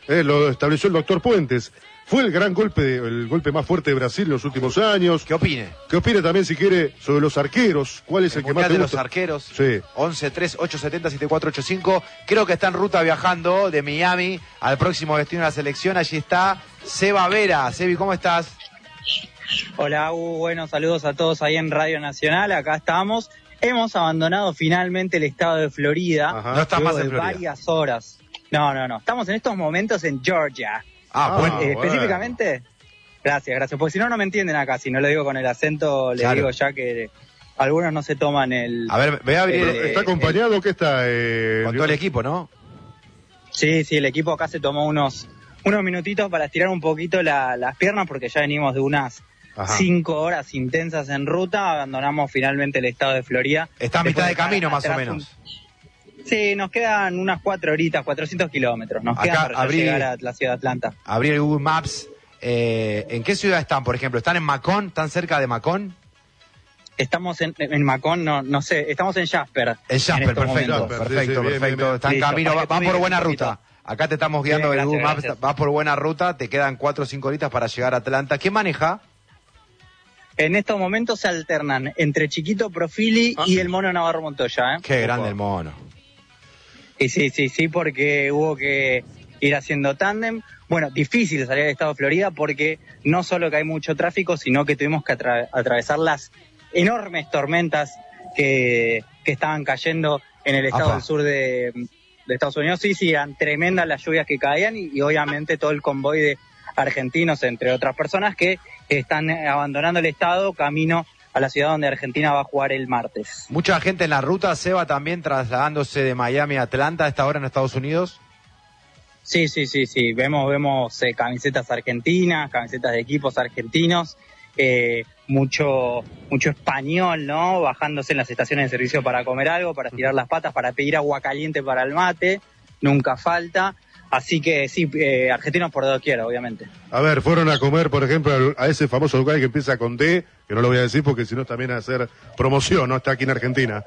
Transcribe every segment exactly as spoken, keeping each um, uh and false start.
Eh, lo estableció el doctor Puentes. Fue el gran golpe, de, el golpe más fuerte de Brasil en los últimos años. ¿Qué opine? ¿Qué opine también, si quiere, sobre los arqueros? ¿Cuál es el, el que más te de gusta? Los arqueros. Sí. once tres ocho siete cero siete cuatro ocho cinco. Creo que está en ruta viajando de Miami al próximo destino de la selección. Allí está Seba Vera. Sebi, ¿cómo estás? Hola, Hugo. Bueno, saludos a todos ahí en Radio Nacional. Acá estamos. Hemos abandonado finalmente el estado de Florida. Ajá. No estás más en Florida. Varias horas. No, no, no. Estamos en estos momentos en Georgia. Ah, bueno. Eh, bueno. Específicamente... Gracias, gracias. Porque si no, no me entienden acá. Si no lo digo con el acento, les Claro. digo ya que algunos no se toman el... A ver, ve a abrir. Eh, ¿Está acompañado o qué está? Eh, Con todo el equipo, ¿no? Sí, sí, el equipo acá se tomó unos unos minutitos para estirar un poquito la, las piernas porque ya venimos de unas Ajá. cinco horas intensas en ruta. Abandonamos finalmente el estado de Florida. Está a mitad de Después camino, más o atrás menos. un- Sí, nos quedan unas cuatro horitas, cuatrocientos kilómetros. Nos Acá quedan para ya abrí- llegar a la ciudad de Atlanta. Abrí el Google Maps. Eh, ¿En qué ciudad están, por ejemplo? ¿Están en Macón? ¿Están cerca de Macón? Estamos en, en Macón, no, no sé, estamos en Jasper. En Jasper, estos perfecto, momentos. Jasper, perfecto, sí, sí, bien, perfecto. bien, bien. Está en Listo, camino, para va, que va tú por digas buena un poquito. ruta. Acá te estamos guiando Bien, el Google gracias, Maps, gracias. va por buena ruta, te quedan cuatro o cinco horitas para llegar a Atlanta. ¿Quién maneja? En estos momentos se alternan entre Chiquito Profili Ah. y el Mono Navarro Montoya, ¿eh? Qué grande el mono. Y sí, sí, sí, porque hubo que ir haciendo tándem. Bueno, difícil salir del estado de Florida porque no solo que hay mucho tráfico, sino que tuvimos que atra- atravesar las enormes tormentas que, que estaban cayendo en el estado Apa. del sur de, de Estados Unidos. Sí, sí, eran tremendas las lluvias que caían y, y obviamente todo el convoy de argentinos, entre otras personas, que están eh, abandonando el estado camino a la ciudad donde Argentina va a jugar el martes. Mucha gente en la ruta, Seba también trasladándose de Miami a Atlanta a esta hora en Estados Unidos. Sí, sí, sí, sí. Vemos, vemos eh, camisetas argentinas, camisetas de equipos argentinos, eh, mucho, mucho español, ¿no? Bajándose en las estaciones de servicio para comer algo, para estirar las patas, para pedir agua caliente para el mate, nunca falta. Así que sí, eh, argentinos por doquier, obviamente. A ver, fueron a comer, por ejemplo, a ese famoso lugar que empieza con D, que no lo voy a decir porque si no también a hacer promoción, ¿no? Está aquí en Argentina.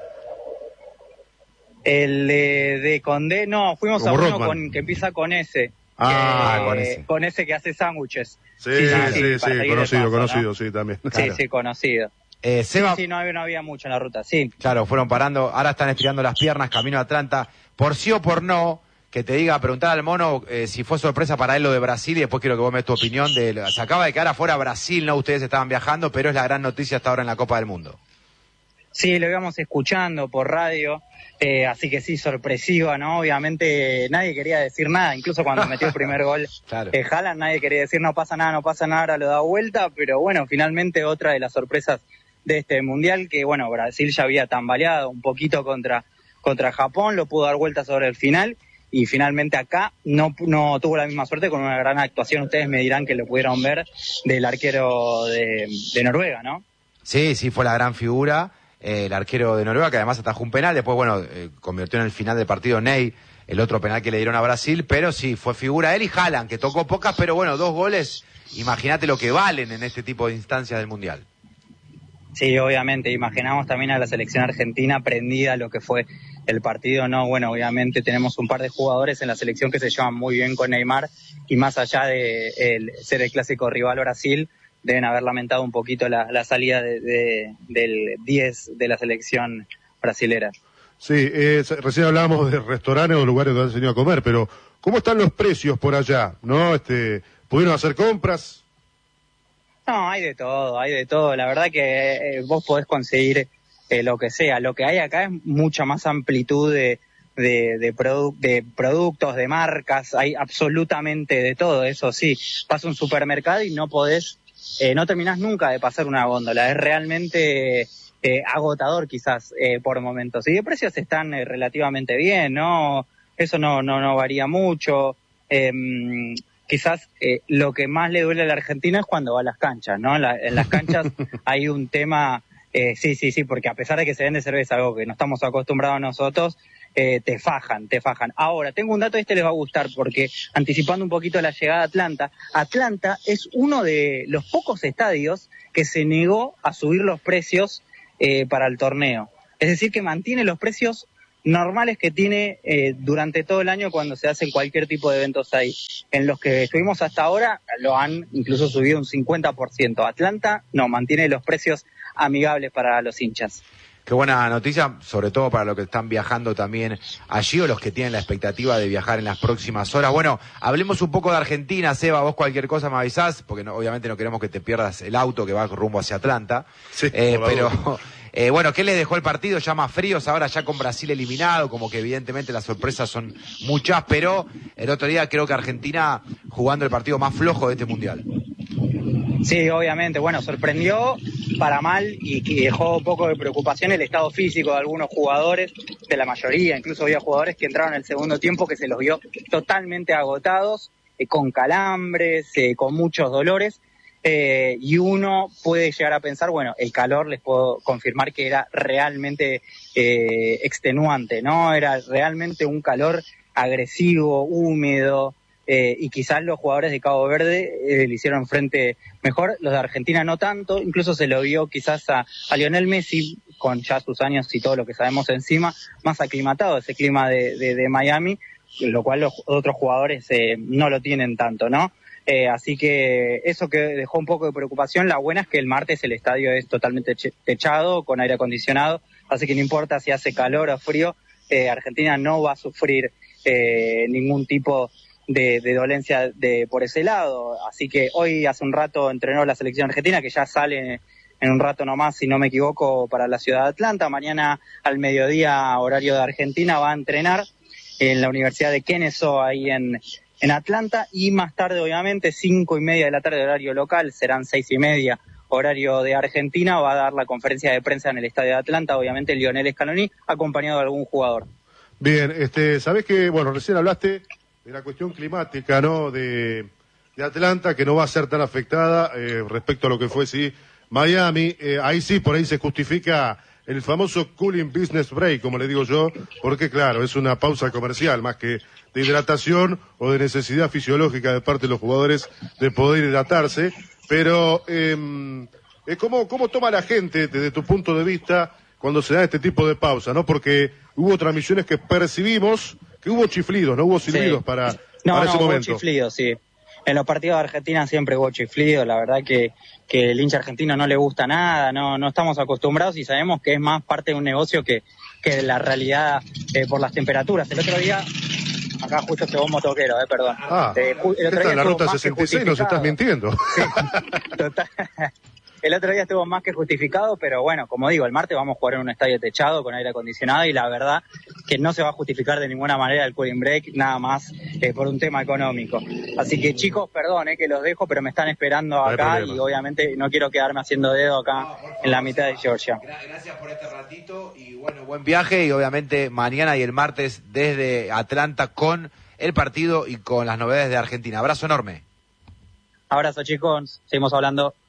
El de, de Condé, no, fuimos Como a uno Rothman. con, que empieza con S. Ah, que- con ese. Con ese que hace sándwiches. Sí, sí, sí, para sí, seguir de conocido, paso, conocido, ¿no? sí, también. Sí, Claro. sí, conocido. Eh, Seba, Sí, sí, no había, no había mucho en la ruta, sí. claro, fueron parando, ahora están estirando las piernas, camino a Atlanta. Por sí o por no, que te diga, preguntar al mono eh, si fue sorpresa para él lo de Brasil y después quiero que vos me des tu opinión. De, se acaba de quedar afuera Brasil, no ustedes estaban viajando, pero es la gran noticia hasta ahora en la Copa del Mundo. Sí, lo íbamos escuchando por radio, eh, así que sí, sorpresiva, ¿no? Obviamente nadie quería decir nada, incluso cuando metió el primer gol Claro. eh, Haaland, nadie quería decir no pasa nada, no pasa nada, ahora lo da vuelta, pero bueno, finalmente otra de las sorpresas de este Mundial, que bueno, Brasil ya había tambaleado un poquito contra, contra Japón, lo pudo dar vuelta sobre el final, y finalmente acá no, no tuvo la misma suerte con una gran actuación, ustedes me dirán que lo pudieron ver, del arquero de, de Noruega, ¿no? Sí, sí, fue la gran figura, eh, el arquero de Noruega, que además atajó un penal, después, bueno, eh, convirtió en el final del partido Ney, el otro penal que le dieron a Brasil, pero sí, fue figura él y Haaland, que tocó pocas, pero bueno, dos goles, imagínate lo que valen en este tipo de instancias del Mundial. Sí, obviamente, imaginamos también a la selección argentina prendida a lo que fue el partido, ¿no? Bueno, obviamente tenemos un par de jugadores en la selección que se llevan muy bien con Neymar y más allá de el, ser el clásico rival Brasil, deben haber lamentado un poquito la, la salida de, de, del diez de la selección brasilera. Sí, eh, recién hablábamos de restaurantes o lugares donde han venido a comer, pero ¿cómo están los precios por allá? ¿No? Este, ¿pudieron hacer compras? No, hay de todo, hay de todo. La verdad que eh, vos podés conseguir eh, lo que sea. Lo que hay acá es mucha más amplitud de, de, de, produ- de productos, de marcas. Hay absolutamente de todo, eso sí. Vas a un supermercado y no podés, eh, no terminás nunca de pasar una góndola. Es realmente eh, agotador quizás eh, por momentos. Y de precios están eh, relativamente bien, ¿no? Eso no, no, no varía mucho. Eh, Quizás eh, lo que más le duele a la Argentina es cuando va a las canchas, ¿no? En, la, en las canchas hay un tema, eh, sí, sí, sí, porque a pesar de que se vende cerveza, algo que no estamos acostumbrados nosotros, eh, te fajan, te fajan. Ahora, tengo un dato, este les va a gustar, porque anticipando un poquito la llegada a Atlanta, Atlanta es uno de los pocos estadios que se negó a subir los precios eh, para el torneo. Es decir, que mantiene los precios normales que tiene eh, durante todo el año cuando se hacen cualquier tipo de eventos ahí. En los que estuvimos hasta ahora lo han incluso subido un cincuenta por ciento. Atlanta no, mantiene los precios amigables para los hinchas. Qué buena noticia, sobre todo para los que están viajando también allí o los que tienen la expectativa de viajar en las próximas horas. Bueno, hablemos un poco de Argentina, Seba, vos cualquier cosa me avisás, porque no, obviamente no queremos que te pierdas el auto que va rumbo hacia Atlanta. Sí, eh, pero, eh, bueno, ¿qué les dejó el partido? Ya más fríos, ahora ya con Brasil eliminado, como que evidentemente las sorpresas son muchas, pero el otro día creo que Argentina jugando el partido más flojo de este Mundial. Sí, obviamente, bueno, sorprendió para mal y que dejó un poco de preocupación el estado físico de algunos jugadores, de la mayoría, incluso había jugadores que entraron en el segundo tiempo que se los vio totalmente agotados, eh, con calambres, eh, con muchos dolores, eh, y uno puede llegar a pensar, bueno, el calor les puedo confirmar que era realmente eh, extenuante, ¿no? Era realmente un calor agresivo, húmedo, Eh, y quizás los jugadores de Cabo Verde eh, le hicieron frente mejor, los de Argentina no tanto, incluso se lo vio quizás a, a Lionel Messi, con ya sus años y todo lo que sabemos encima, más aclimatado a ese clima de, de, de Miami, lo cual los otros jugadores eh, no lo tienen tanto, ¿no? Eh, así que eso que dejó un poco de preocupación. La buena es que el martes el estadio es totalmente techado, con aire acondicionado, así que no importa si hace calor o frío, eh, Argentina no va a sufrir eh, ningún tipo De, de dolencia de por ese lado. Así que hoy hace un rato entrenó la selección argentina, que ya sale en un rato nomás, si no me equivoco, para la ciudad de Atlanta. Mañana al mediodía, horario de Argentina, va a entrenar en la Universidad de Kennesaw, ahí en, en Atlanta, y más tarde, obviamente, cinco y media de la tarde, horario local, serán seis y media, horario de Argentina, va a dar la conferencia de prensa en el estadio de Atlanta, obviamente Lionel Scaloni, acompañado de algún jugador. Bien, este, ¿sabés que, bueno, recién hablaste de la cuestión climática, ¿no? De, de Atlanta, que no va a ser tan afectada eh, respecto a lo que fue, sí, Miami. Eh, ahí sí, por ahí se justifica el famoso cooling business break, como le digo yo, porque claro, es una pausa comercial, más que de hidratación o de necesidad fisiológica de parte de los jugadores de poder hidratarse. Pero, eh, ¿cómo, ¿cómo toma la gente, desde tu punto de vista, cuando se da este tipo de pausa, ¿no? Porque hubo transmisiones que percibimos que hubo chiflidos, no hubo silbidos, sí, para, no, para no, ese hubo momento. Chiflidos, sí. En los partidos de Argentina siempre hubo chiflidos, la verdad que, que el hincha argentino no le gusta nada, no, no estamos acostumbrados y sabemos que es más parte de un negocio que, que de la realidad eh, por las temperaturas. El otro día, acá justo llegó un motoquero, eh, perdón. Ah, eh, el otro día en la ruta sesenta y seis nos estás mintiendo. Sí, total. El otro día estuvo más que justificado, pero bueno, como digo, el martes vamos a jugar en un estadio techado con aire acondicionado y la verdad que no se va a justificar de ninguna manera el cooling break, nada más eh, por un tema económico. Así que chicos, perdón eh, que los dejo, pero me están esperando acá y obviamente no quiero quedarme haciendo dedo acá no, en la mitad de Georgia. Gracias por este ratito y bueno, buen viaje y obviamente mañana y el martes desde Atlanta con el partido y con las novedades de Argentina. Abrazo enorme. Abrazo chicos, seguimos hablando.